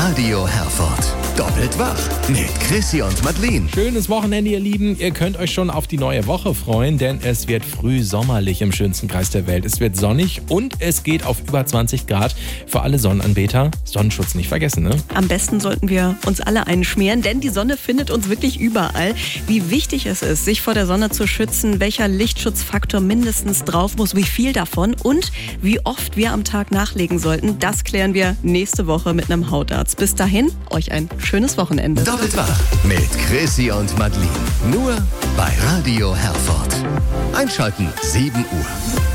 Radio Herford. Doppelt wach mit Chrissy und Madeleine. Schönes Wochenende, ihr Lieben. Ihr könnt euch schon auf die neue Woche freuen, denn es wird früh sommerlich im schönsten Kreis der Welt. Es wird sonnig und es geht auf über 20 Grad. Für alle Sonnenanbeter, Sonnenschutz nicht vergessen, ne? Am besten sollten wir uns alle einschmieren, denn die Sonne findet uns wirklich überall. Wie wichtig es ist, sich vor der Sonne zu schützen, welcher Lichtschutzfaktor mindestens drauf muss, wie viel davon und wie oft wir am Tag nachlegen sollten, das klären wir nächste Woche mit einem Hautarzt. Bis dahin, euch ein schönes Wochenende. Doppelt wach mit Chrissy und Madeleine. Nur bei Radio Herford. Einschalten 7 Uhr.